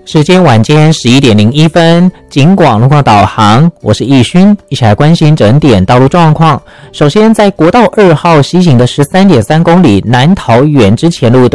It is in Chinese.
时间晚间11:01，警广路况导航，我是易勋，一起来关心整点道路状况。首先，在国道2号西行的13.3公里南桃园之前路